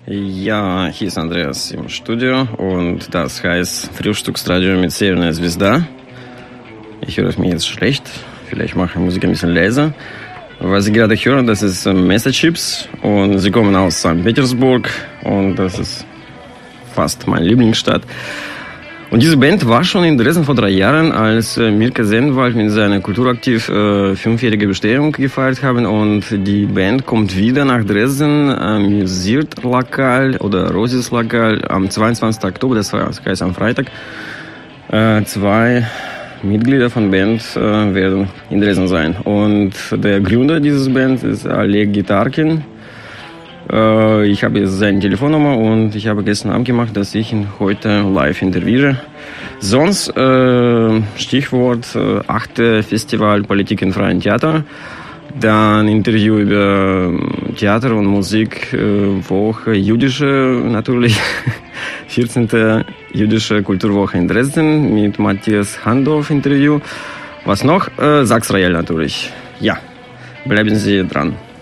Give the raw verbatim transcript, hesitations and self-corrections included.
Ja, hier ist Andreas im Studio und das heißt Frühstücksradio mit Северная Звезда. Ich höre es mir jetzt schlecht, vielleicht mache ich Musik ein bisschen leiser. Was Sie gerade hören, das ist Messerchips und sie kommen aus Sankt Petersburg und das ist fast meine Lieblingsstadt. Und diese Band war schon in Dresden vor drei Jahren, als äh, Mirka Sennwald mit seiner Kulturaktiv äh, fünfjährige Bestehung gefeiert haben. Und die Band kommt wieder nach Dresden am äh, Sirt-Lokal oder Rosis-Lokal am zweiundzwanzigsten Oktober, das heißt am Freitag. Äh, zwei Mitglieder von Band äh, werden in Dresden sein. Und der Gründer dieses Band ist Oleg Gitarkin. Ich habe jetzt seine Telefonnummer und ich habe gestern abgemacht, dass ich ihn heute live interviewe. Sonst äh, Stichwort äh, achte Festival Politik im freien Theater. Dann Interview über Theater und Musik, äh, Woche, jüdische natürlich, vierzehnte jüdische Kulturwoche in Dresden mit Matthias Handorf Interview. Was noch? Äh, Sachs Royal natürlich. Ja, bleiben Sie dran.